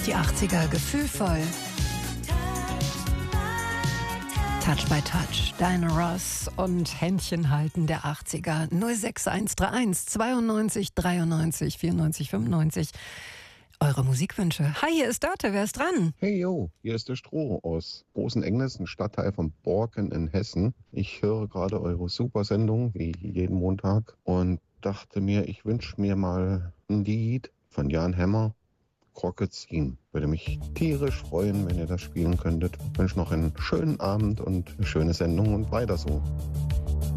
Die 80er gefühlvoll. Touch by Touch, Diana Ross und Händchen halten der 80er. 06131 92 93 94 95. Eure Musikwünsche. Hi, hier ist Dörte, wer ist dran? Hey yo, hier ist der Stroh aus Großenengnes, ein Stadtteil von Borken in Hessen. Ich höre gerade eure Supersendung, wie jeden Montag, und dachte mir, ich wünsche mir mal ein Lied von Jan Hammer, Krokezin. Würde mich tierisch freuen, wenn ihr das spielen könntet. Ich wünsche noch einen schönen Abend und eine schöne Sendung und weiter so.